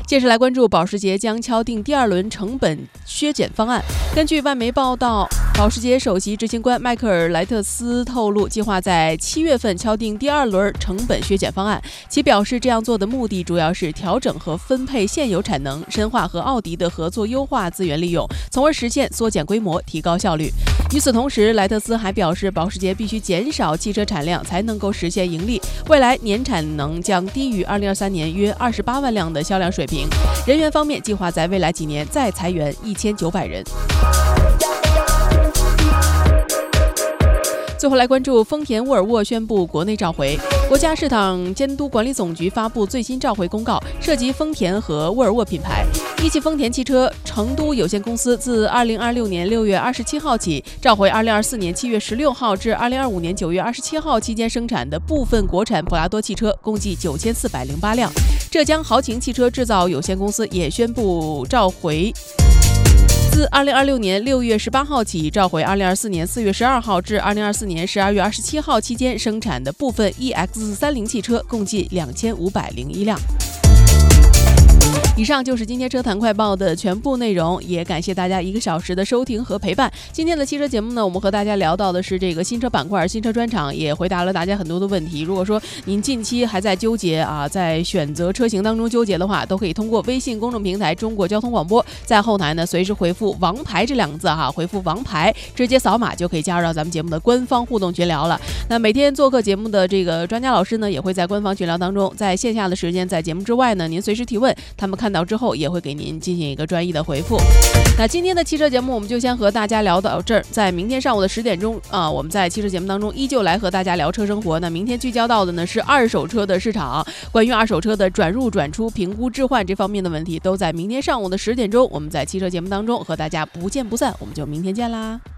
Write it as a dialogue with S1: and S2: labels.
S1: 接着来关注保时捷将敲定第2轮成本削减方案。根据外媒报道，保时捷首席执行官迈克尔·莱特斯透露，计划在7月份敲定第2轮成本削减方案。其表示，这样做的目的主要是调整和分配现有产能，深化和奥迪的合作，优化资源利用，从而实现缩减规模，提高效率。与此同时，莱特斯还表示，保时捷必须减少汽车产量才能够实现盈利，未来年产能将低于2023年约28万辆的销量水平。人员方面，计划在未来几年再裁员1900人。最后来关注丰田沃尔沃宣布国内召回。国家市场监督管理总局发布最新召回公告，涉及丰田和沃尔沃品牌。一汽丰田汽车成都有限公司自2026年6月27号起，召回2024年7月16号至2025年9月27号期间生产的部分国产普拉多汽车，共计9408辆。浙江豪情汽车制造有限公司也宣布召回。自2026年6月18号起，召回2024年4月12号至2024年12月27号期间生产的部分 EX30 汽车，共计2501辆。以上就是今天车坛快报的全部内容，也感谢大家1个小时的收听和陪伴。今天的汽车节目呢，我们和大家聊到的是这个新车板块、新车专场，也回答了大家很多的问题。如果说您近期还在纠结在选择车型当中纠结的话，都可以通过微信公众平台中国交通广播，在后台呢随时回复王牌这2个字回复王牌，直接扫码就可以加入到咱们节目的官方互动群聊了。那每天做客节目的这个专家老师呢，也会在官方群聊当中，在线下的时间，在节目之外呢，您随时提问，他们看到之后也会给您进行一个专业的回复。那今天的汽车节目我们就先和大家聊到这儿，在明天上午的10点钟我们在汽车节目当中依旧来和大家聊车生活。那明天聚焦到的呢是二手车的市场，关于二手车的转入转出、评估置换这方面的问题，都在明天上午的10点钟，我们在汽车节目当中和大家不见不散。我们就明天见啦。